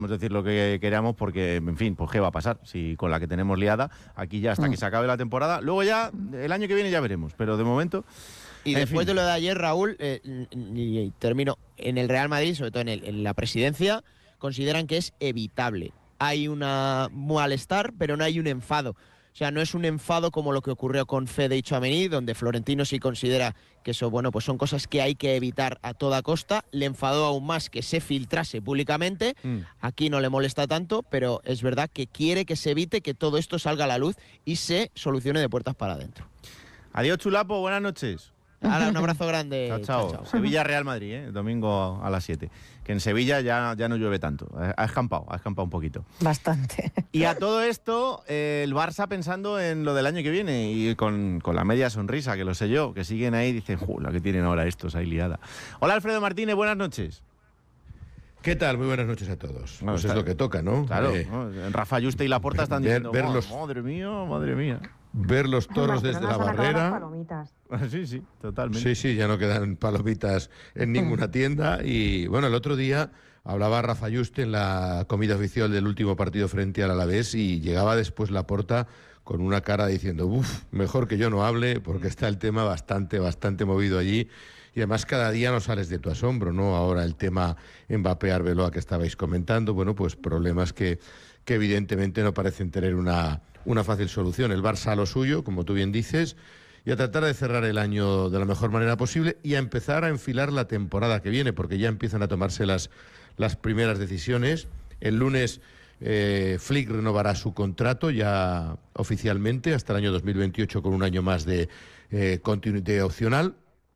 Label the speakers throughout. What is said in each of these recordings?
Speaker 1: Podemos decir lo que queramos porque, en fin, pues qué va a pasar si con la que tenemos liada aquí ya hasta que se acabe la temporada. Luego ya, el año que viene ya veremos, pero de momento...
Speaker 2: Y después de lo de ayer, Raúl, y termino, en el Real Madrid, sobre todo en la presidencia, consideran que es evitable. Hay un malestar, pero no hay un enfado. O sea, no es un enfado como lo que ocurrió con Fede y Tchouaméni, donde Florentino sí considera que eso, bueno, pues son cosas que hay que evitar a toda costa. Le enfadó aún más que se filtrase públicamente. Aquí no le molesta tanto, pero es verdad que quiere que se evite que todo esto salga a la luz y se solucione de puertas para adentro.
Speaker 1: Adiós, Chulapo, buenas noches.
Speaker 2: Ahora, un abrazo grande.
Speaker 1: Chao, chao. Sevilla-Real Madrid, domingo a las 7. Que en Sevilla ya no llueve tanto. Ha escampado un poquito.
Speaker 3: Bastante.
Speaker 1: Y a todo esto, el Barça pensando en lo del año que viene y con la media sonrisa, que lo sé yo, que siguen ahí y dicen, la que tienen ahora estos ahí liada. Hola, Alfredo Martínez, buenas noches.
Speaker 4: ¿Qué tal? Muy buenas noches a todos. Pues es lo que toca, ¿no?
Speaker 1: Claro, Rafa Yuste y Laporta están diciendo, madre mía.
Speaker 4: Ver los toros desde la barrera.
Speaker 1: Sí, totalmente.
Speaker 4: Sí, ya no quedan palomitas en ninguna tienda. Y bueno, el otro día hablaba Rafa Yuste en la comida oficial del último partido frente al Alavés y llegaba después Laporta con una cara diciendo, mejor que yo no hable porque está el tema bastante movido allí. Y además cada día no sales de tu asombro, ¿no? Ahora el tema Mbappé-Arbeloa que estabais comentando, bueno, pues problemas que evidentemente no parecen tener una fácil solución. El Barça a lo suyo, como tú bien dices, y a tratar de cerrar el año de la mejor manera posible y a empezar a enfilar la temporada que viene, porque ya empiezan a tomarse las primeras decisiones. El lunes Flick renovará su contrato ya oficialmente hasta el año 2028 con un año más de continuidad opcional.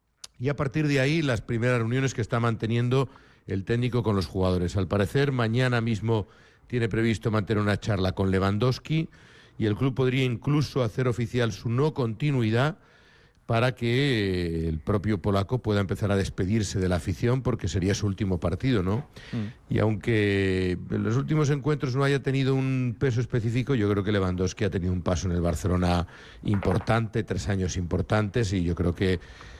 Speaker 4: Y a partir de ahí, las primeras reuniones que está manteniendo el técnico con los jugadores. Al parecer, mañana mismo tiene previsto mantener una charla con Lewandowski y el club podría incluso hacer oficial su no continuidad para que el propio polaco pueda empezar a despedirse de la afición porque sería su último partido, ¿no? Y aunque en los últimos encuentros no haya tenido un peso específico, yo creo que Lewandowski ha tenido un paso en el Barcelona importante, 3 años importantes, y yo creo que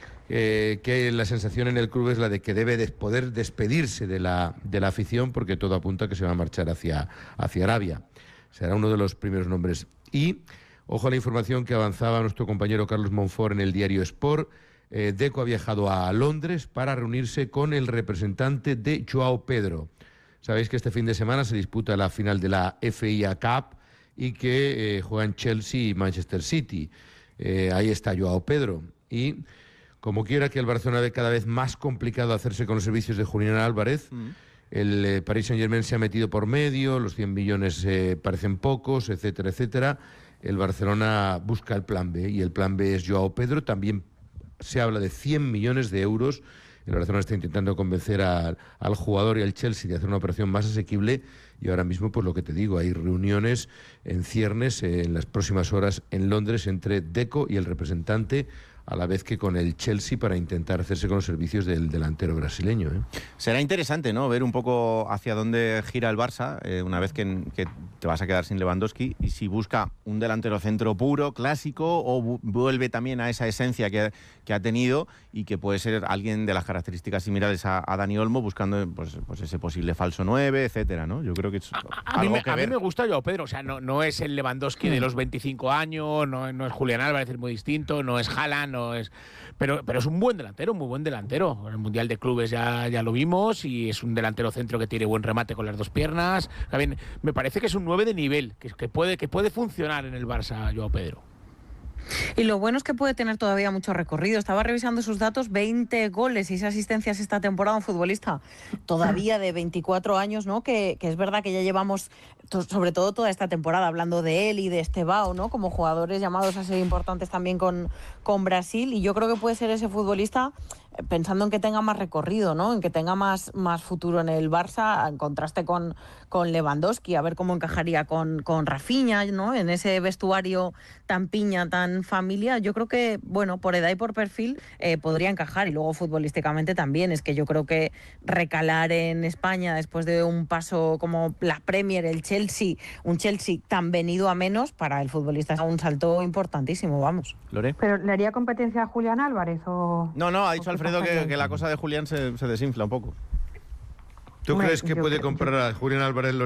Speaker 4: la sensación en el club es la de que debe poder despedirse de la afición porque todo apunta a que se va a marchar hacia Arabia. Será uno de los primeros nombres. Y ojo a la información que avanzaba nuestro compañero Carlos Monfort en el diario Sport. Deco ha viajado a Londres para reunirse con el representante de Joao Pedro. Sabéis que este fin de semana se disputa la final de la FIA Cup y que juegan Chelsea y Manchester City. Ahí está Joao Pedro. Y como quiera que el Barcelona ve cada vez más complicado hacerse con los servicios de Julián Álvarez, el Paris Saint-Germain se ha metido por medio, los 100 millones parecen pocos, etcétera, etcétera. El Barcelona busca el plan B y el plan B es Joao Pedro. También se habla de 100 millones de euros. El Barcelona está intentando convencer al jugador y al Chelsea de hacer una operación más asequible y ahora mismo, pues lo que te digo, hay reuniones en ciernes en las próximas horas en Londres entre Deco y el representante, a la vez que con el Chelsea para intentar hacerse con los servicios del delantero brasileño.
Speaker 1: Será interesante, ¿no?, ver un poco hacia dónde gira el Barça una vez que te vas a quedar sin Lewandowski y si busca un delantero centro puro, clásico, o vuelve también a esa esencia que ha tenido y que puede ser alguien de las características similares a Dani Olmo, buscando pues ese posible falso 9, etcétera, ¿no? Yo creo que es algo que ver.
Speaker 5: A mí me gusta Joao Pedro, o sea, no es el Lewandowski de los 25 años, no es Julián Álvarez, es muy distinto, no es Haaland, pero es un buen delantero, muy buen delantero. En el Mundial de Clubes ya lo vimos y es un delantero centro que tiene buen remate con las dos piernas. También me parece que es un 9 de nivel, que puede funcionar en el Barça, Joao Pedro.
Speaker 3: Y lo bueno es que puede tener todavía mucho recorrido. Estaba revisando sus datos, 20 goles y 6 asistencias esta temporada, un futbolista todavía de 24 años, ¿no? Que es verdad que ya llevamos, sobre todo toda esta temporada, hablando de él y de Estevao, ¿no? Como jugadores llamados a ser importantes también con Brasil, y yo creo que puede ser ese futbolista, pensando en que tenga más recorrido, ¿no? En que tenga más futuro en el Barça, en contraste con Lewandowski, a ver cómo encajaría con Rafinha, ¿no? En ese vestuario tan piña, tan familia. Yo creo que, bueno, por edad y por perfil podría encajar, y luego futbolísticamente también. Es que yo creo que recalar en España después de un paso como la Premier, el Chelsea, un Chelsea tan venido a menos, para el futbolista es un salto importantísimo, vamos.
Speaker 1: ¿Lore?
Speaker 6: ¿Pero le haría competencia a Julián Álvarez o...?
Speaker 1: No, ha dicho Alfredo que la cosa de Julián se desinfla un poco.
Speaker 4: ¿Tú
Speaker 6: Hombre,
Speaker 4: crees que
Speaker 6: yo
Speaker 4: puede
Speaker 6: creo-
Speaker 4: comprar a Julián Álvarez